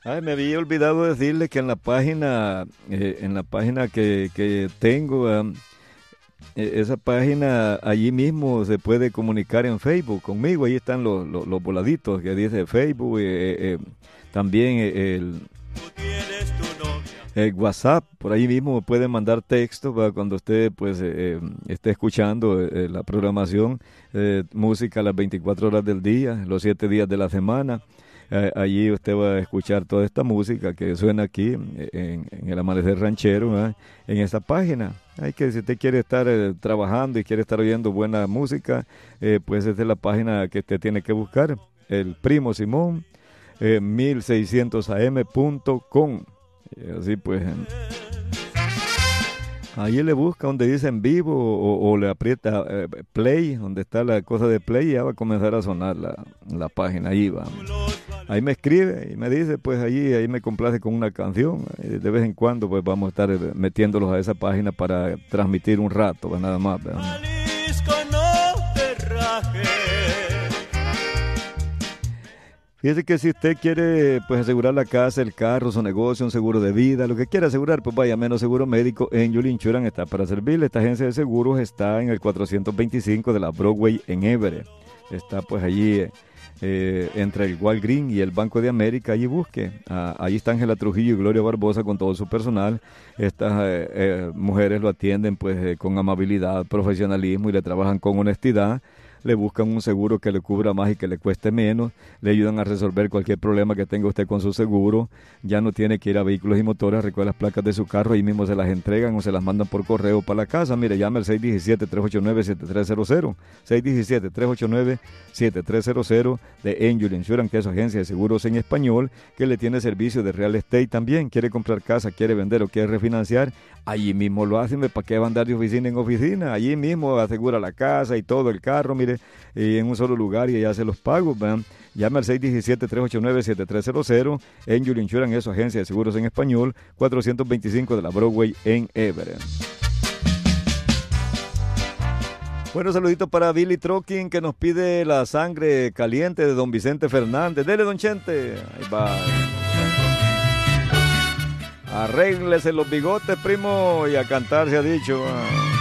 Ay, me había olvidado decirle que en la página que tengo, esa página, allí mismo se puede comunicar en Facebook conmigo. Ahí están los voladitos que dice Facebook, también el WhatsApp. Por ahí mismo me puede mandar texto para cuando usted pues esté escuchando la programación, música las 24 horas del día, los 7 días de la semana. Allí usted va a escuchar toda esta música que suena aquí en el Amanecer Ranchero, ¿verdad? En esta página. Hay que, si usted quiere estar trabajando y quiere estar oyendo buena música, pues esta es la página que usted tiene que buscar, el Primo Simón, 1600am.com. Así pues, ahí le busca donde dice en vivo o le aprieta play, donde está la cosa de play, y ya va a comenzar a sonar la página. Ahí va. Ahí me escribe y me dice, pues ahí me complace con una canción. De vez en cuando pues vamos a estar metiéndolos a esa página para transmitir un rato, pues, nada más, ¿verdad? Jalisco, no te rajes. Fíjese que si usted quiere pues asegurar la casa, el carro, su negocio, un seguro de vida, lo que quiera asegurar, pues vaya a Menos Seguro Médico. Angel Insurance está para servirle. Esta agencia de seguros está en el 425 de la Broadway en Everett. Está pues allí entre el Walgreen y el Banco de América. Allí busque. Allí está Ángela Trujillo y Gloria Barbosa con todo su personal. Estas mujeres lo atienden pues con amabilidad, profesionalismo, y le trabajan con honestidad. Le buscan un seguro que le cubra más y que le cueste menos, le ayudan a resolver cualquier problema que tenga usted con su seguro. Ya no tiene que ir a Vehículos y Motores, recoger las placas de su carro, ahí mismo se las entregan o se las mandan por correo para la casa. Mire, llame al 617-389-7300, 617-389-7300 de Angel Insurance, que es su agencia de seguros en español, que le tiene servicio de real estate también. Quiere comprar casa, quiere vender o quiere refinanciar, allí mismo lo hacen. ¿Para qué va a andar de oficina en oficina? Allí mismo asegura la casa y todo el carro, mire, y en un solo lugar, y ya hace los pagos, ¿verdad? Llame al 617-389-7300. Angel Insurance es su agencia de seguros en español, 425 de la Broadway en Everett. Bueno, saludito para Billy Trucking, que nos pide la sangre caliente de don Vicente Fernández. Dele, don Chente. Ahí va. Arréglese los bigotes, primo, y a cantar se ha dicho.